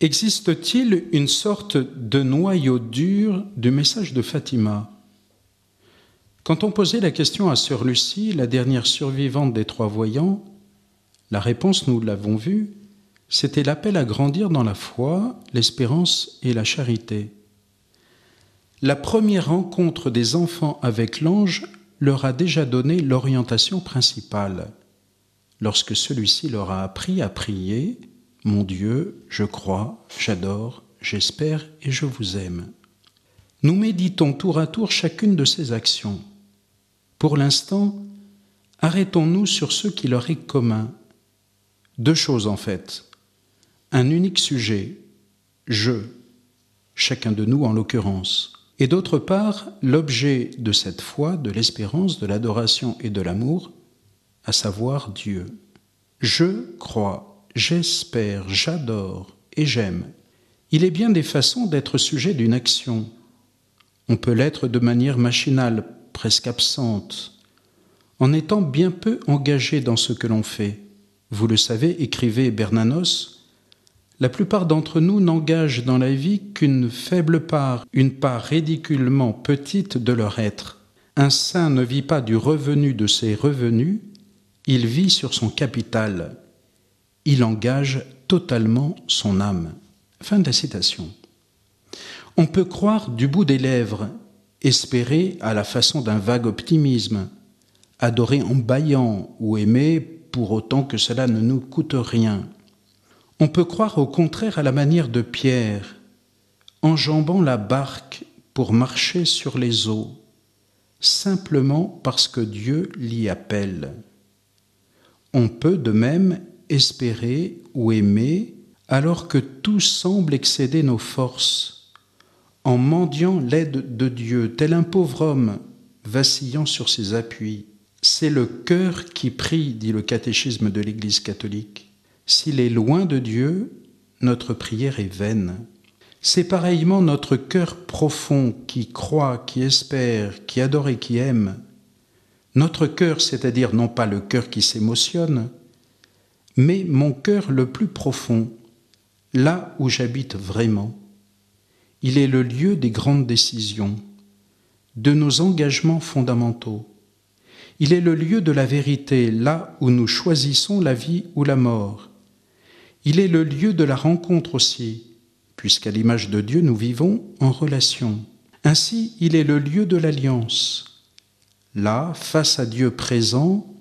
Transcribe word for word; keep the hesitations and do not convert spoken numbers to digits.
Existe-t-il une sorte de noyau dur du message de Fatima ? Quand on posait la question à sœur Lucie, la dernière survivante des trois voyants, la réponse, nous l'avons vu, c'était l'appel à grandir dans la foi, l'espérance et la charité. La première rencontre des enfants avec l'ange leur a déjà donné l'orientation principale, lorsque celui-ci leur a appris à prier « Mon Dieu, je crois, j'adore, j'espère et je vous aime ». Nous méditons tour à tour chacune de ces actions. Pour l'instant, arrêtons-nous sur ce qui leur est commun. Deux choses en fait. Un unique sujet, je, chacun de nous en l'occurrence. Et d'autre part, l'objet de cette foi, de l'espérance, de l'adoration et de l'amour, à savoir Dieu. Je crois, j'espère, j'adore et j'aime. Il est bien des façons d'être sujet d'une action. On peut l'être de manière machinale, presque absente, en étant bien peu engagé dans ce que l'on fait. Vous le savez, écrivait Bernanos, la plupart d'entre nous n'engagent dans la vie qu'une faible part, une part ridiculement petite de leur être. Un saint ne vit pas du revenu de ses revenus, il vit sur son capital. Il engage totalement son âme. Fin de la citation. On peut croire du bout des lèvres, espérer à la façon d'un vague optimisme, adorer en bâillant ou aimer pour autant que cela ne nous coûte rien. On peut croire au contraire à la manière de Pierre, enjambant la barque pour marcher sur les eaux, simplement parce que Dieu l'y appelle. On peut de même espérer ou aimer alors que tout semble excéder nos forces, en mendiant l'aide de Dieu, tel un pauvre homme vacillant sur ses appuis. C'est le cœur qui prie, dit le catéchisme de l'Église catholique. S'il est loin de Dieu, notre prière est vaine. C'est pareillement notre cœur profond qui croit, qui espère, qui adore et qui aime. Notre cœur, c'est-à-dire non pas le cœur qui s'émotionne, mais mon cœur le plus profond, là où j'habite vraiment. Il est le lieu des grandes décisions, de nos engagements fondamentaux. Il est le lieu de la vérité, là où nous choisissons la vie ou la mort. Il est le lieu de la rencontre aussi, puisqu'à l'image de Dieu, nous vivons en relation. Ainsi, il est le lieu de l'alliance. Là, face à Dieu présent,